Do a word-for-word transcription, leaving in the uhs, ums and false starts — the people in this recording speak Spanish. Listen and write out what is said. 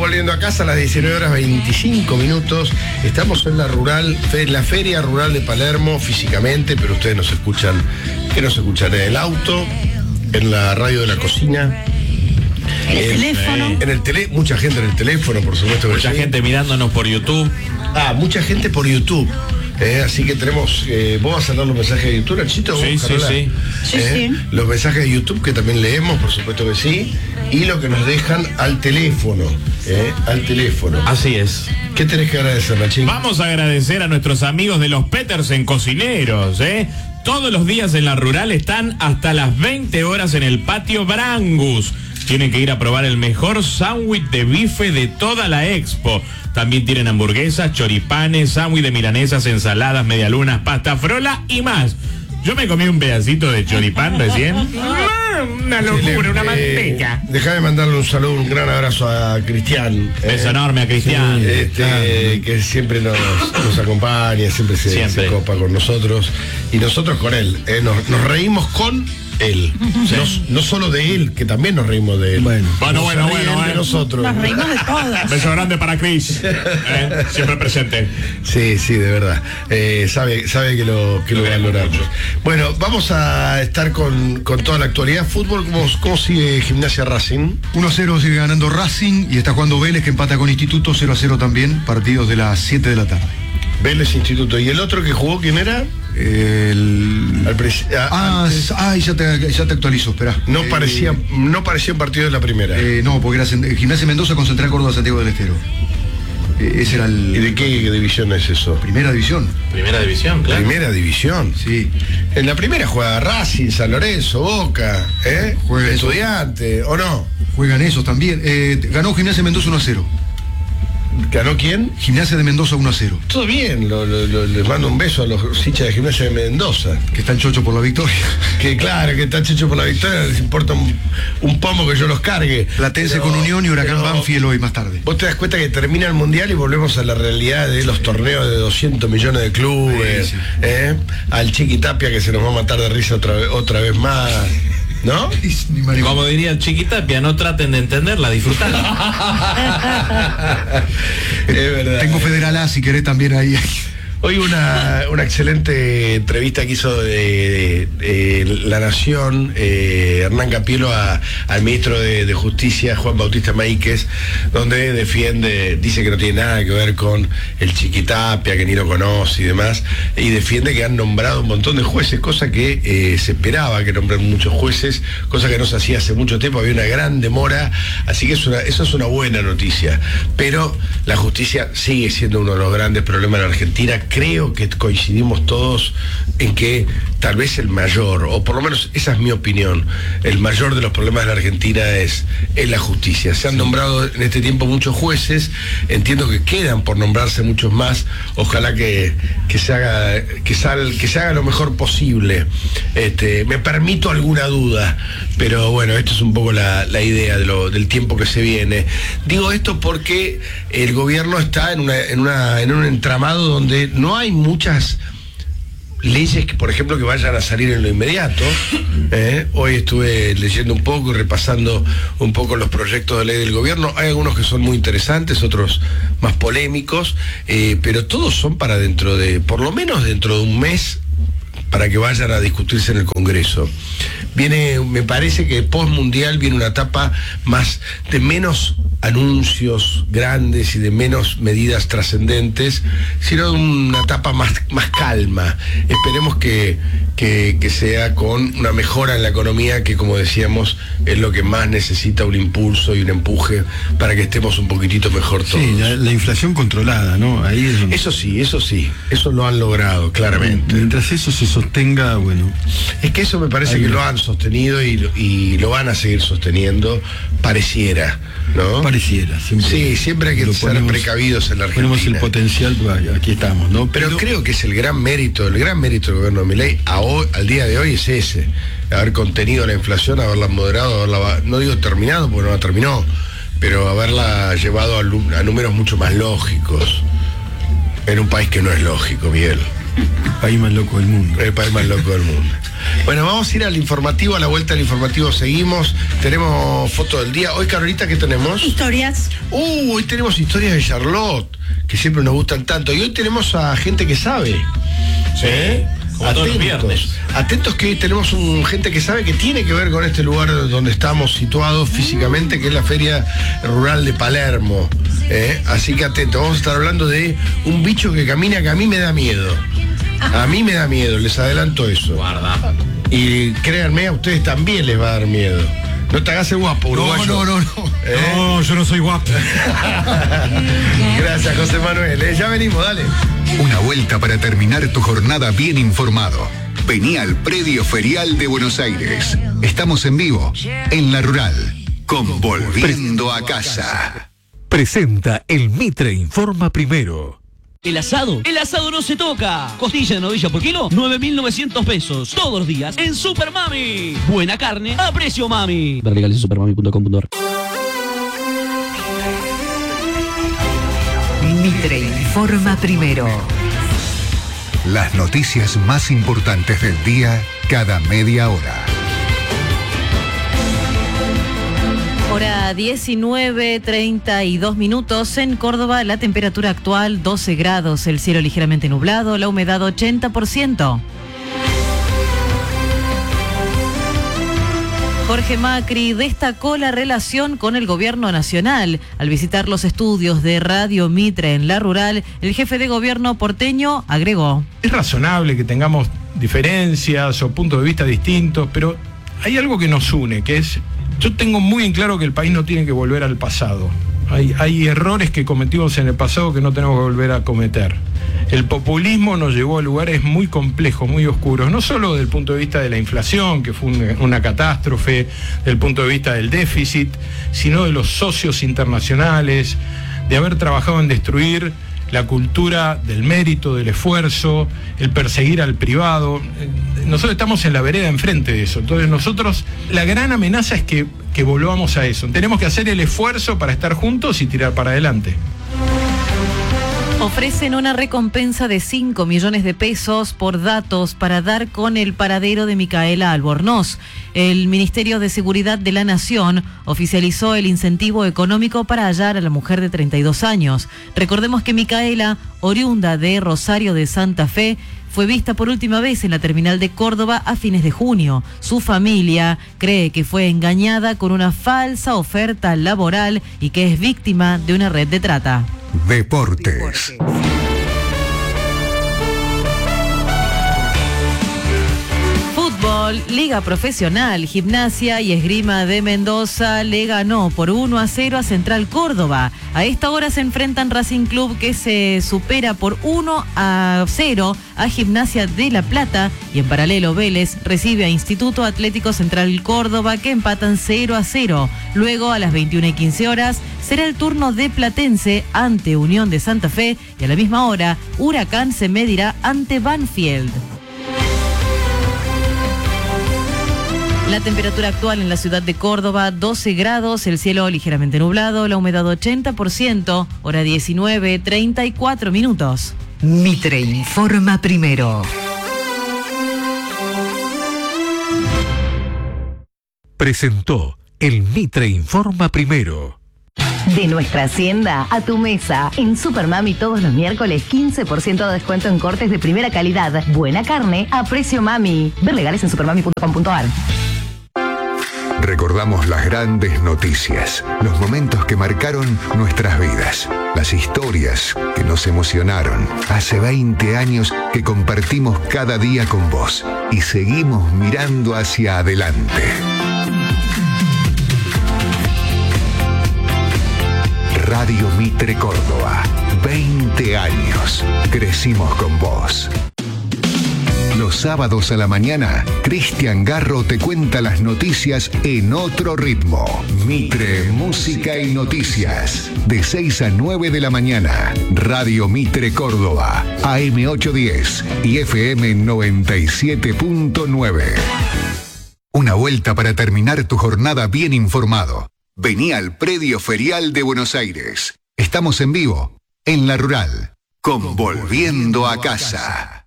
volviendo a casa a las diecinueve horas veinticinco minutos. Estamos en la rural, en la Feria Rural de Palermo físicamente, pero ustedes nos escuchan, que nos escuchan en el auto, en la radio de la cocina. En el en, teléfono. En el tele, mucha gente en el teléfono, por supuesto. Mucha sí. gente mirándonos por YouTube. Ah, mucha gente por YouTube. Eh, así que tenemos, eh, vos vas a dar los mensajes de YouTube, Nachito. Sí, sí, sí. Sí, Eh, sí. Los mensajes de YouTube que también leemos, por supuesto que sí. Y lo que nos dejan al teléfono. Eh, al teléfono. Así es. ¿Qué tenés que agradecer, Nachín? Vamos a agradecer a nuestros amigos de los Petersen Cocineros, ¿eh? Todos los días en la rural están hasta las veinte horas en el patio Brangus. Tienen que ir a probar el mejor sándwich de bife de toda la expo. También tienen hamburguesas, choripanes, sándwich de milanesas, ensaladas, medialunas, pasta frola y más. Yo me comí un pedacito de choripán recién. Una locura, una manteca. Eh, Dejame mandarle un saludo, un gran abrazo a Cristian. Beso eh, enorme a Cristian. este, que siempre nos, nos acompaña, siempre se, Siempre. se copa con nosotros. Y nosotros con él. eh, nos, nos reímos con él. Sí. No, no solo de él, que también nos reímos de él. Bueno. Bueno, Nos bueno, ríen bueno, de eh. nosotros. Nos reímos de todas. Beso grande para Chris. ¿eh? Siempre presente. Sí, sí, de verdad. Eh, sabe, sabe que lo, que lo valoramos. Bueno, vamos a estar con, con toda la actualidad. Fútbol, ¿cómo, cómo sigue Gimnasia Racing? uno a cero sigue ganando Racing y está jugando Vélez, que empata con Instituto cero a cero también, partidos de las siete de la tarde. Vélez Instituto. ¿Y el otro que jugó quién era? El... Al presi- a- Ah, antes. ay, ya te, ya te actualizo, espera. No Eh, parecía, no parecía un partido de la primera. eh, no, porque era Cent- Gimnasia Mendoza con Central Córdoba Santiago del Estero. Eh, ese era el... ¿Y de qué división es eso? Primera división. Primera división, claro. Primera división. Sí. En la primera juega Racing, San Lorenzo, Boca, ¿eh? Juega eso. Estudiante, ¿o no? Juegan esos también. Eh, ganó Gimnasia Mendoza uno a cero. ¿Ganó quién? Gimnasia de Mendoza uno a cero. Todo bien, lo- lo- lo- les mando un beso a los hinchas de Gimnasia de Mendoza. Que están chocho por la victoria. Que claro, que está Checho por la victoria, les importa un, un pomo que yo los cargue. Platense Pero- con Unión y Huracán pero Banfield hoy más tarde. Vos te das cuenta que termina el Mundial y volvemos a la realidad de los torneos de doscientos millones de clubes, Sí, sí. ¿eh? Al Chiqui Tapia que se nos va a matar de risa otra vez, otra vez más, ¿no? Ni maricón. Como diría el Chiquitapia, no traten de entenderla, disfrutarla. Es verdad. Tengo Federal A si querés también ahí. Hoy una, una excelente entrevista que hizo de, de- de La Nación, eh, Hernán Capielo, a- al ministro de, de Justicia, Juan Bautista Maíquez, donde defiende, dice que no tiene nada que ver con el Chiquitapia, que ni lo conoce y demás, y defiende que han nombrado un montón de jueces, cosa que eh, se esperaba que nombren muchos jueces, cosa que no se hacía hace mucho tiempo, había una gran demora, así que es una, eso es una buena noticia, pero la justicia sigue siendo uno de los grandes problemas en Argentina. Creo que coincidimos todos en que tal vez el mayor, o por lo menos esa es mi opinión, el mayor de los problemas de la Argentina es, es la justicia. Se han nombrado en este tiempo muchos jueces, entiendo que quedan por nombrarse muchos más, ojalá que, que se haga, que sal, que se haga lo mejor posible. Este, me permito alguna duda, pero bueno, esto es un poco la, la idea de lo, del tiempo que se viene. Digo esto porque el gobierno está en, una, en, una, en un entramado donde no hay muchas leyes que, por ejemplo, que vayan a salir en lo inmediato. ¿eh? Hoy estuve leyendo un poco y repasando un poco los proyectos de ley del gobierno. Hay algunos que son muy interesantes, otros más polémicos, eh, pero todos son para dentro de, por lo menos dentro de un mes, para que vayan a discutirse en el Congreso. Viene, me parece que post-mundial viene una etapa más de menos anuncios grandes y de menos medidas trascendentes, sino de una etapa más, más calma. Esperemos que, que, que sea con una mejora en la economía, que como decíamos, es lo que más necesita un impulso y un empuje para que estemos un poquitito mejor todos. Sí, la, la inflación controlada, ¿no? Ahí es donde... Eso sí, eso sí, eso lo han logrado, claramente. Mientras eso se sostenga, bueno. Es que eso me parece Ahí que no. lo han sostenido y, y lo van a seguir sosteniendo, pareciera, ¿no? Pareciera. Siempre Sí, siempre hay que lo ser ponemos- precavidos en la Argentina. Ponemos el potencial, pues, aquí estamos, ¿no? Pero creo que es el gran mérito, el gran mérito del gobierno de Milei a hoy, al día de hoy es ese, haber contenido la inflación, haberla moderado, haberla, no digo terminado, porque no la terminó, pero haberla llevado a, lu- a números mucho más lógicos, en un país que no es lógico, Miguel. el país más loco del mundo. El país más loco del mundo. Bueno, vamos a ir al informativo, a la vuelta del informativo seguimos. Tenemos foto del día. Hoy, Carolita, ¿qué tenemos? Historias. Uh, hoy tenemos historias de Charlotte, que siempre nos gustan tanto. Y hoy tenemos a gente que sabe. Sí, ¿Eh? como todos los viernes. Atentos que hoy tenemos un, gente que sabe que tiene que ver con este lugar donde estamos situados físicamente, que es la Feria Rural de Palermo. ¿Eh? Así que atentos, vamos a estar hablando de un bicho que camina que a mí me da miedo. A mí me da miedo, les adelanto eso. Guarda. Y créanme, a ustedes también les va a dar miedo. No te hagas el guapo, uruguayo. No, no, no, no. ¿Eh? No, yo no soy guapo. Gracias, José Manuel. ¿eh? Ya venimos, dale. Una vuelta para terminar tu jornada bien informado. Vení al Predio Ferial de Buenos Aires. Estamos en vivo, en La Rural, con Volviendo a Casa. Presenta el Mitre Informa Primero. El asado, el asado no se toca. Costilla de novilla por kilo, nueve mil novecientos pesos. Todos los días en Super Mami. Buena carne a precio mami. Ver legales en supermami punto com punto ar. Mitre Informa Primero. Las noticias más importantes del día, cada media hora. Hora diecinueve, treinta y dos minutos. En Córdoba, la temperatura actual doce grados, el cielo ligeramente nublado, la humedad ochenta por ciento. Jorge Macri destacó la relación con el gobierno nacional. Al visitar los estudios de Radio Mitre en La Rural, el jefe de gobierno porteño agregó: es razonable que tengamos diferencias o puntos de vista distintos, pero hay algo que nos une, que es, yo tengo muy en claro que el país no tiene que volver al pasado. Hay, hay errores que cometimos en el pasado que no tenemos que volver a cometer. El populismo nos llevó a lugares muy complejos, muy oscuros, no solo desde el punto de vista de la inflación, que fue una, una catástrofe, desde el punto de vista del déficit, sino de los socios internacionales, de haber trabajado en destruir la cultura del mérito, del esfuerzo, el perseguir al privado. Nosotros estamos en la vereda enfrente de eso. Entonces nosotros, la gran amenaza es que, que volvamos a eso. Tenemos que hacer el esfuerzo para estar juntos y tirar para adelante. Ofrecen una recompensa de cinco millones de pesos por datos para dar con el paradero de Micaela Albornoz. El Ministerio de Seguridad de la Nación oficializó el incentivo económico para hallar a la mujer de treinta y dos años. Recordemos que Micaela, oriunda de Rosario de Santa Fe, fue vista por última vez en la terminal de Córdoba a fines de junio. Su familia cree que fue engañada con una falsa oferta laboral y que es víctima de una red de trata. Deportes. Fútbol, Liga Profesional, Gimnasia y Esgrima de Mendoza le ganó por uno a cero a Central Córdoba. A esta hora se enfrentan Racing Club, que se supera por uno a cero a Gimnasia de La Plata, y en paralelo Vélez recibe a Instituto Atlético Central Córdoba, que empatan cero a cero. Luego, a las veintiuna y quince horas, será el turno de Platense ante Unión de Santa Fe, y a la misma hora, Huracán se medirá ante Banfield. La temperatura actual en la ciudad de Córdoba, doce grados, el cielo ligeramente nublado, la humedad ochenta por ciento, hora diecinueve, treinta y cuatro minutos. Mitre Informa Primero. Presentó el Mitre Informa Primero. De nuestra hacienda a tu mesa. En Super Mami todos los miércoles quince por ciento de descuento en cortes de primera calidad. Buena carne a precio mami. Ver legales en supermami punto com punto ar. Recordamos las grandes noticias, los momentos que marcaron nuestras vidas, las historias que nos emocionaron. Hace veinte años que compartimos cada día con vos y seguimos mirando hacia adelante. Radio Mitre Córdoba, veinte años. Crecimos con vos. Los sábados a la mañana, Cristian Garro te cuenta las noticias en otro ritmo. Mitre, música y noticias. De seis a nueve de la mañana. Radio Mitre Córdoba, A M ochocientos diez y F M noventa y siete punto nueve. Una vuelta para terminar tu jornada bien informado. Vení al Predio Ferial de Buenos Aires. Estamos en vivo, en La Rural, con Volviendo a Casa.